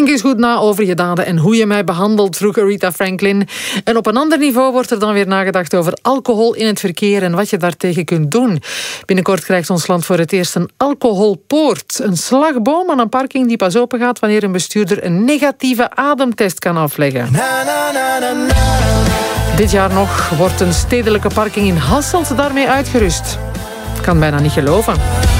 eens goed na over je daden en hoe je mij behandelt, vroeg Aretha Franklin. En op een ander niveau wordt er dan weer nagedacht over alcohol in het verkeer en wat je daartegen kunt doen. Binnenkort krijgt ons land voor het eerst een alcoholpoort. Een slagboom aan een parking die pas open gaat wanneer een bestuurder een negatieve ademtest kan afleggen. Dit jaar nog wordt een stedelijke parking in Hasselt daarmee uitgerust. Ik kan bijna niet geloven.